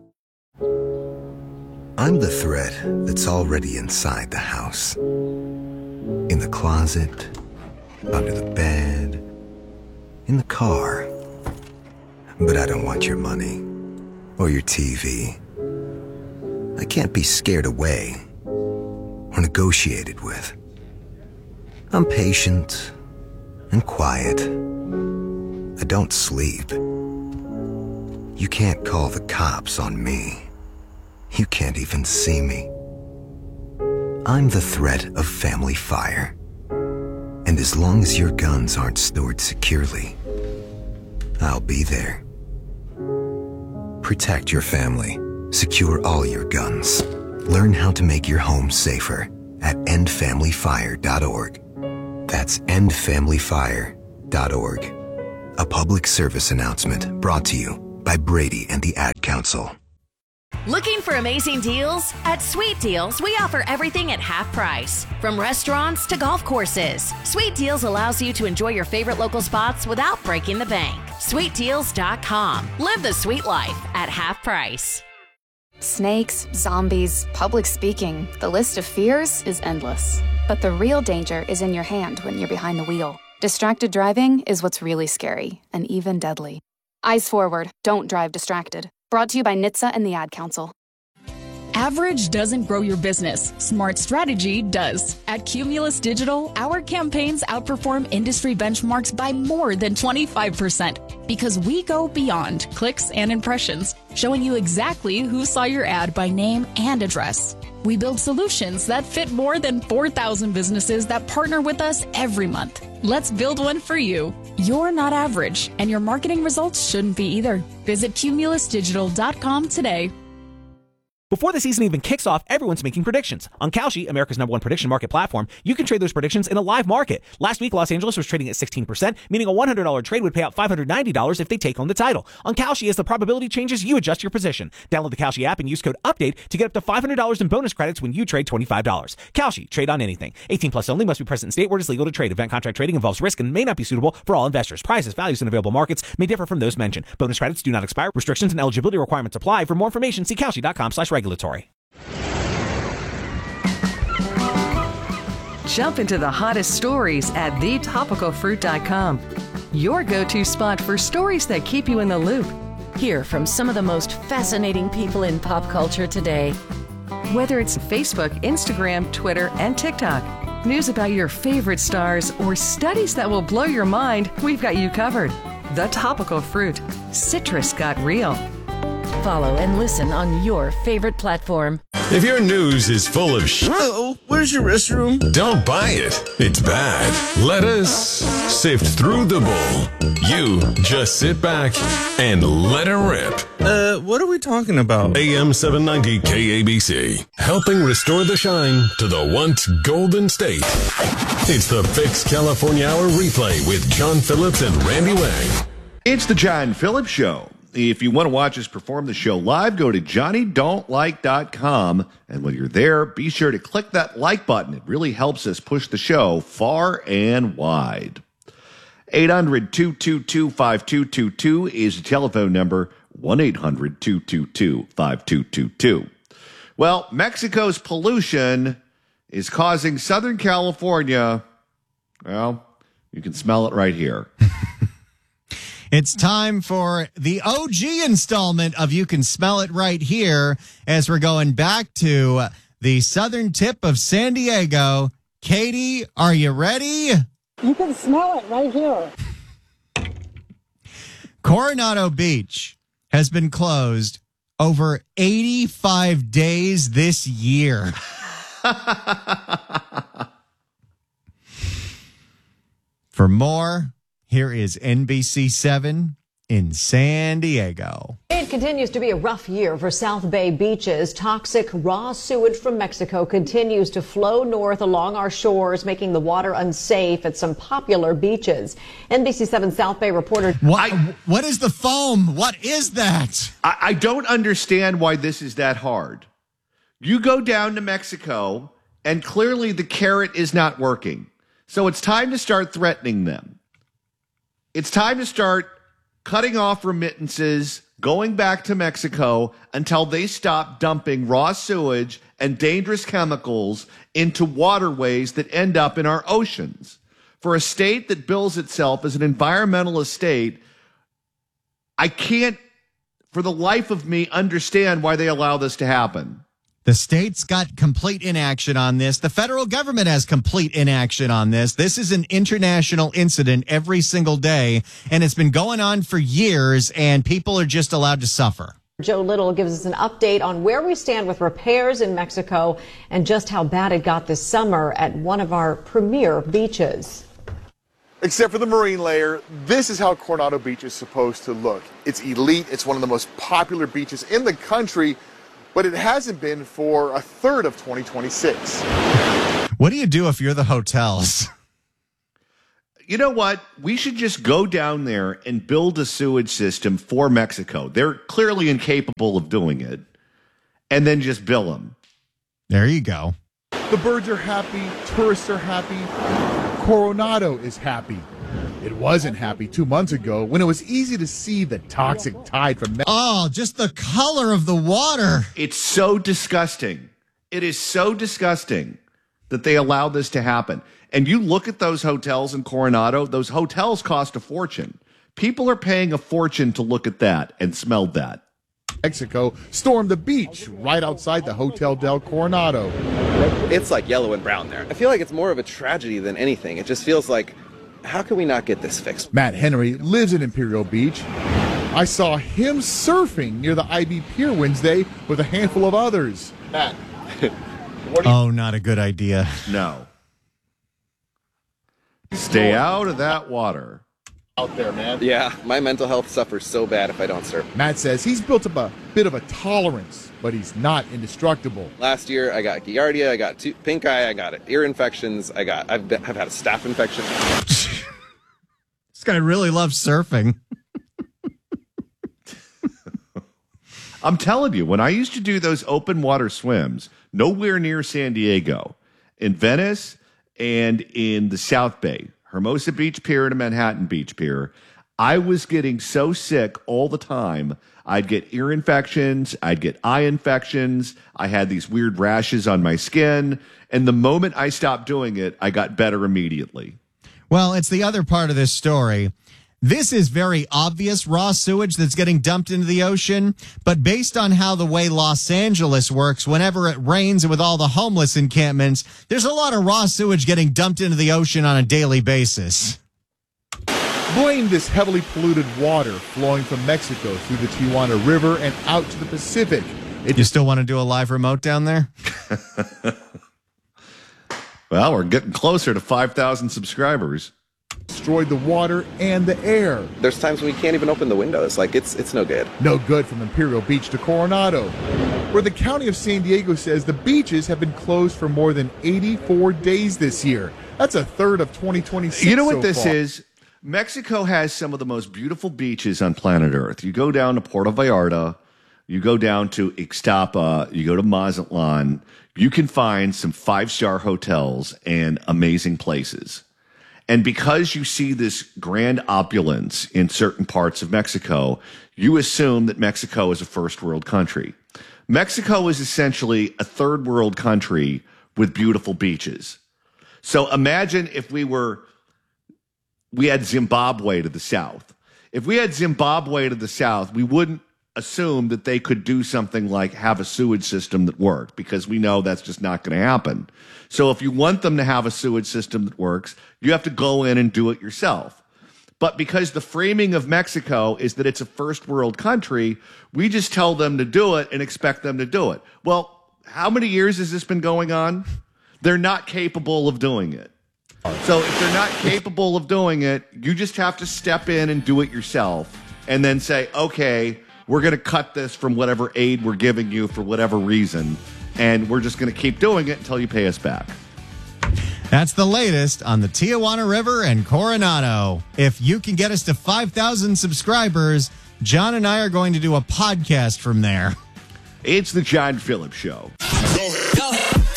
I'm the threat that's already inside the house. In the closet, under the bed, in the car. But I don't want your money or your T V. I can't be scared away or negotiated with. I'm patient and quiet. I don't sleep. You can't call the cops on me. You can't even see me. I'm the threat of family fire. And as long as your guns aren't stored securely, I'll be there. Protect your family. Secure all your guns. Learn how to make your home safer at end family fire dot org. That's end family fire dot org. A public service announcement brought to you by Brady and the Ad Council. Looking for amazing deals? At Sweet Deals, we offer everything at half price. From restaurants to golf courses, Sweet Deals allows you to enjoy your favorite local spots without breaking the bank. sweet deals dot com. Live the sweet life at half price. Snakes, zombies, public speaking, the list of fears is endless. But the real danger is in your hand when you're behind the wheel. Distracted driving is what's really scary and even deadly. Eyes forward, don't drive distracted. Brought to you by N H T S A and the Ad Council. Average doesn't grow your business. Smart strategy does. At Cumulus Digital, our campaigns outperform industry benchmarks by more than twenty-five percent because we go beyond clicks and impressions, showing you exactly who saw your ad by name and address. We build solutions that fit more than four thousand businesses that partner with us every month. Let's build one for you. You're not average, and your marketing results shouldn't be either. Visit cumulus digital dot com today. Before the season even kicks off, everyone's making predictions. On Kalshi, America's number one prediction market platform, you can trade those predictions in a live market. Last week, Los Angeles was trading at sixteen percent, meaning a one hundred dollars trade would pay out five hundred ninety dollars if they take home the title. On Kalshi, as the probability changes, you adjust your position. Download the Kalshi app and use code UPDATE to get up to five hundred dollars in bonus credits when you trade twenty-five dollars. Kalshi, trade on anything. eighteen plus only, must be present in state where it is legal to trade. Event contract trading involves risk and may not be suitable for all investors. Prices, values, and available markets may differ from those mentioned. Bonus credits do not expire. Restrictions and eligibility requirements apply. For more information, see kalshi dot com slash regulatory. Jump into the hottest stories at the topical fruit dot com. Your go-to spot for stories that keep you in the loop. Hear from some of the most fascinating people in pop culture today. Whether it's Facebook, Instagram, Twitter, and TikTok, news about your favorite stars, or studies that will blow your mind, we've got you covered. The Topical Fruit. Citrus got real. Follow and listen on your favorite platform. If your news is full of sh**, Uh-oh, where's your restroom? don't buy it. It's bad. Let us sift through the bull. You just sit back and let it rip. Uh, what are we talking about? A M seven ninety K A B C, helping restore the shine to the once golden state. It's the Fix California Hour replay with John Phillips and Randy Wang. It's the John Phillips Show. If you want to watch us perform the show live, go to johnny don't like dot com. And when you're there, be sure to click that like button. It really helps us push the show far and wide. eight hundred, two two two, five two two two is the telephone number. one eight hundred, two two two, five two two two. Well, Mexico's pollution is causing Southern California, well, you can smell it right here. It's time for the O G installment of You Can Smell It Right Here as we're going back to the southern tip of San Diego. Katie, are you ready? You can smell it right here. Coronado Beach has been closed over eighty-five days this year. For more, here is N B C seven in San Diego. It continues to be a rough year for South Bay beaches. Toxic raw sewage from Mexico continues to flow north along our shores, making the water unsafe at some popular beaches. N B C seven South Bay reporter. What, what is the foam? What is that? I, I don't understand why this is that hard. You go down to Mexico, and clearly the carrot is not working. So it's time to start threatening them. It's time to start cutting off remittances, going back to Mexico until they stop dumping raw sewage and dangerous chemicals into waterways that end up in our oceans. For a state that bills itself as an environmentalist state, I can't, for the life of me, understand why they allow this to happen. The state's got complete inaction on this. The federal government has complete inaction on this. This is an international incident every single day, and it's been going on for years, and people are just allowed to suffer. Joe Little gives us an update on where we stand with repairs in Mexico and just how bad it got this summer at one of our premier beaches. Except for the marine layer, this is how Coronado Beach is supposed to look. It's elite. It's one of the most popular beaches in the country, but it hasn't been for a third of twenty twenty-six. What do you do if you're the hotels? You know what? We should just go down there and build a sewage system for Mexico. They're clearly incapable of doing it. And then just bill them. There you go. The birds are happy. Tourists are happy. Coronado is happy. It wasn't happy two months ago when it was easy to see the toxic tide from Mexico. Oh, just the color of the water. It's so disgusting. It is so disgusting that they allow this to happen. And you look at those hotels in Coronado, those hotels cost a fortune. People are paying a fortune to look at that and smell that. Mexico stormed the beach right outside the Hotel del Coronado. It's like yellow and brown there. I feel like it's more of a tragedy than anything. It just feels like, how can we not get this fixed? Matt Henry lives in Imperial Beach. I saw him surfing near the I B Pier Wednesday with a handful of others. Matt, what do you- Oh, not a good idea. No. Stay out of that water. Out there, man. Yeah, my mental health suffers so bad if I don't surf. Matt says he's built up a bit of a tolerance, but he's not indestructible. Last year, I got Giardia, I got two, pink eye, I got ear infections, I got, I've, been, I've had a staph infection. This guy really loves surfing. I'm telling you, when I used to do those open water swims, nowhere near San Diego, in Venice and in the South Bay, Hermosa Beach Pier and Manhattan Beach Pier, I was getting so sick all the time. I'd get ear infections. I'd get eye infections. I had these weird rashes on my skin. And the moment I stopped doing it, I got better immediately. Well, it's the other part of this story. This is very obvious raw sewage that's getting dumped into the ocean. But based on how the way Los Angeles works, whenever it rains and with all the homeless encampments, there's a lot of raw sewage getting dumped into the ocean on a daily basis. Blame this heavily polluted water flowing from Mexico through the Tijuana River and out to the Pacific. It you still want to do a live remote down there? Well, we're getting closer to five thousand subscribers. Destroyed the water and the air. There's times when we can't even open the windows. Like, it's it's no good. No good from Imperial Beach to Coronado, where the county of San Diego says the beaches have been closed for more than eighty-four days this year. That's a third of twenty twenty-six. You know what so this far. is? Mexico has some of the most beautiful beaches on planet Earth. You go down to Puerto Vallarta, you go down to Ixtapa, you go to Mazatlan, you can find some five-star hotels and amazing places. And because you see this grand opulence in certain parts of Mexico, you assume that Mexico is a first world country. Mexico is essentially a third world country with beautiful beaches. So imagine if we were, we had Zimbabwe to the south. If we had Zimbabwe to the south, we wouldn't assume that they could do something like have a sewage system that worked, because we know that's just not going to happen. So if you want them to have a sewage system that works, you have to go in and do it yourself. But because the framing of Mexico is that it's a first world country, we just tell them to do it and expect them to do it. Well, how many years has this been going on? They're not capable of doing it. So if they're not capable of doing it, you just have to step in and do it yourself and then say, okay, we're going to cut this from whatever aid we're giving you for whatever reason, and we're just going to keep doing it until you pay us back. That's the latest on the Tijuana River and Coronado. If you can get us to five thousand subscribers, John and I are going to do a podcast from there. It's the John Phillips Show. Go ahead. Go ahead.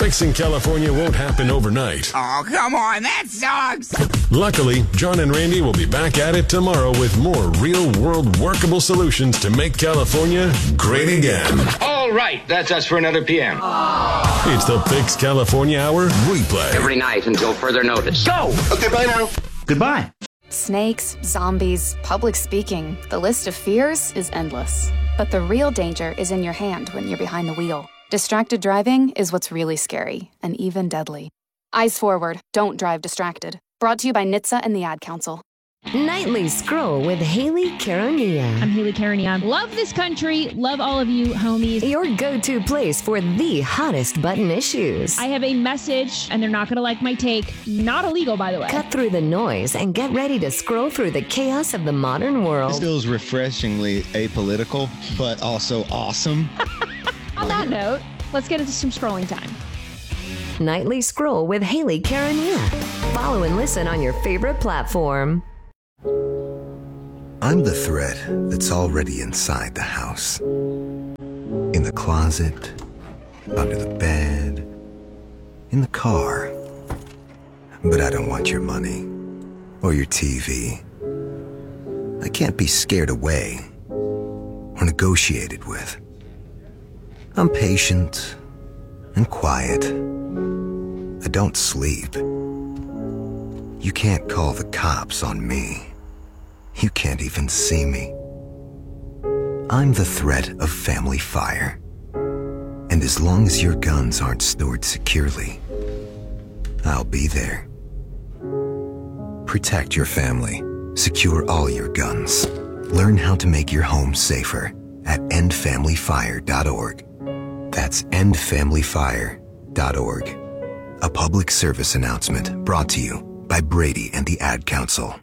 Fixing California won't happen overnight. Oh, come on, that sucks! Luckily, John and Randy will be back at it tomorrow with more real-world workable solutions to make California great again. All right, that's us for another P M. It's the Fix California Hour replay. Every night until further notice. Go! Okay, bye now. Goodbye. Snakes, zombies, public speaking. The list of fears is endless. But the real danger is in your hand when you're behind the wheel. Distracted driving is what's really scary and even deadly. Eyes forward. Don't drive distracted. Brought to you by N H T S A and the Ad Council. Nightly Scroll with Haley Caronia. I'm Haley Caronia. Love this country. Love all of you, homies. Your go-to place for the hottest button issues. I have a message, and they're not going to like my take. Not illegal, by the way. Cut through the noise and get ready to scroll through the chaos of the modern world. This feels refreshingly apolitical, but also awesome. On that note, let's get into some scrolling time. Nightly Scroll with Haley Caronia. Follow and listen on your favorite platform. I'm the threat that's already inside the house. In the closet, under the bed, in the car. But I don't want your money or your T V. I can't be scared away or negotiated with. I'm patient and quiet. I don't sleep. You can't call the cops on me. You can't even see me. I'm the threat of family fire. And as long as your guns aren't stored securely, I'll be there. Protect your family. Secure all your guns. Learn how to make your home safer at end family fire dot org. That's end family fire dot org. A public service announcement brought to you by Brady and the Ad Council.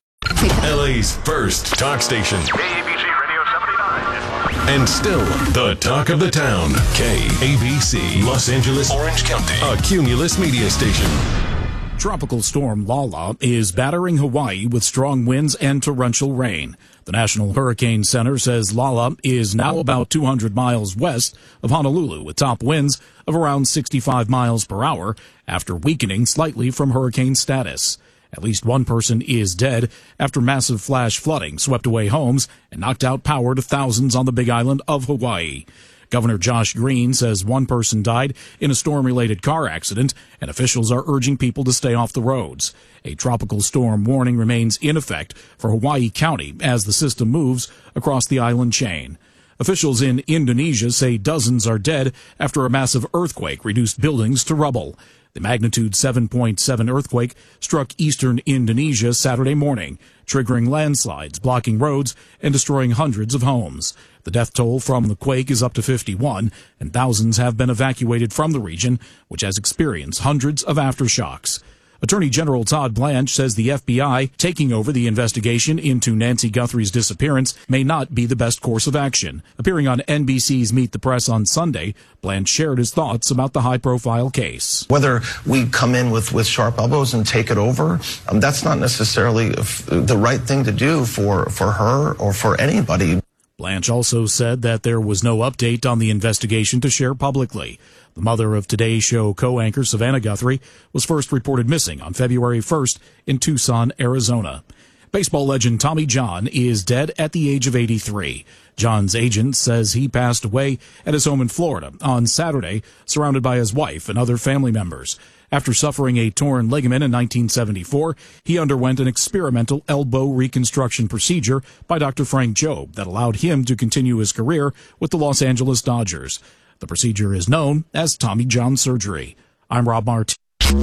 L A's first talk station. K A B C Radio seventy-nine. And still the talk of the town. K A B C, Los Angeles, Orange County. A Cumulus media station. Tropical storm Lala is battering Hawaii with strong winds and torrential rain. The National Hurricane Center says Lala is now about two hundred miles west of Honolulu with top winds of around sixty-five miles per hour after weakening slightly from hurricane status. At least one person is dead after massive flash flooding swept away homes and knocked out power to thousands on the Big Island of Hawaii. Governor Josh Green says one person died in a storm-related car accident, and officials are urging people to stay off the roads. A tropical storm warning remains in effect for Hawaii County as the system moves across the island chain. Officials in Indonesia say dozens are dead after a massive earthquake reduced buildings to rubble. The magnitude seven point seven earthquake struck eastern Indonesia Saturday morning, triggering landslides, blocking roads, and destroying hundreds of homes. The death toll from the quake is up to fifty-one, and thousands have been evacuated from the region, which has experienced hundreds of aftershocks. Attorney General Todd Blanche says the F B I taking over the investigation into Nancy Guthrie's disappearance may not be the best course of action. Appearing on N B C's Meet the Press on Sunday, Blanche shared his thoughts about the high-profile case. Whether we come in with, with sharp elbows and take it over, um, that's not necessarily the right thing to do for, for her or for anybody. Blanche also said that there was no update on the investigation to share publicly. The mother of Today's Show co-anchor Savannah Guthrie was first reported missing on February first in Tucson, Arizona. Baseball legend Tommy John is dead at the age of eighty-three. John's agent says he passed away at his home in Florida on Saturday, surrounded by his wife and other family members. After suffering a torn ligament in nineteen seventy-four, he underwent an experimental elbow reconstruction procedure by Doctor Frank Jobe that allowed him to continue his career with the Los Angeles Dodgers. The procedure is known as Tommy John surgery. I'm Rob Martin.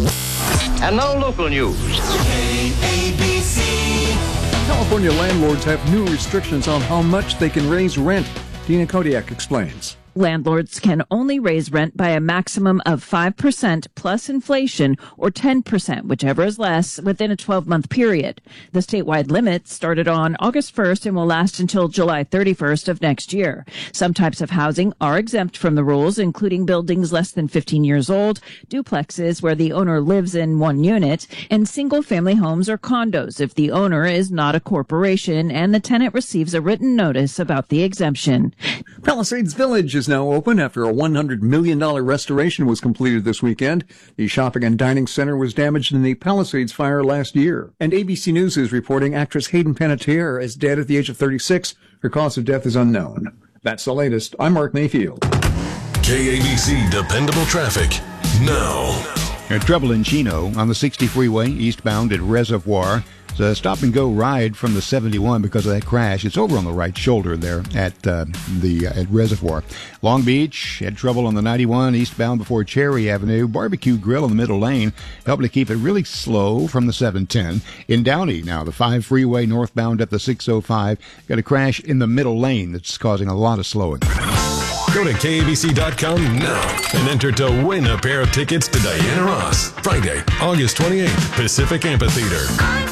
And now local news. K A B C. California landlords have new restrictions on how much they can raise rent. Dina Kodiak explains. Landlords can only raise rent by a maximum of five percent plus inflation or ten percent, whichever is less, within a twelve-month period. The statewide limit started on August first and will last until July thirty-first of next year. Some types of housing are exempt from the rules, including buildings less than fifteen years old, duplexes where the owner lives in one unit, and single-family homes or condos if the owner is not a corporation and the tenant receives a written notice about the exemption. Palisades Village is is now open after a one hundred million dollars restoration was completed this weekend. The shopping and dining center was damaged in the Palisades fire last year. And A B C News is reporting actress Hayden Panettiere is dead at the age of thirty-six. Her cause of death is unknown. That's the latest. I'm Mark Mayfield. K A B C Dependable Traffic now. There's trouble in Chino on the sixty freeway eastbound at Reservoir. It's a stop-and-go ride from the seventy-one because of that crash. It's over on the right shoulder there at uh, the uh, at Reservoir. Long Beach had trouble on the ninety-one eastbound before Cherry Avenue. Barbecue Grill in the middle lane helped to keep it really slow from the seven ten. In Downey now, the five freeway northbound at the six oh five got a crash in the middle lane that's causing a lot of slowing. Go to K A B C dot com now and enter to win a pair of tickets to Diana Ross, Friday, August twenty-eighth, Pacific Amphitheater.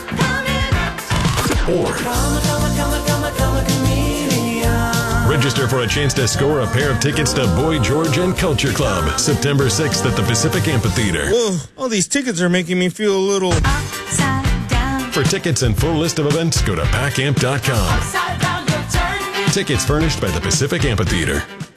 Or register for a chance to score a pair of tickets to Boy George and Culture Club, September sixth at the Pacific Amphitheater. Whoa, all these tickets are making me feel a little upside down. For tickets and full list of events, go to pack amp dot com. Tickets furnished by the Pacific Amphitheater.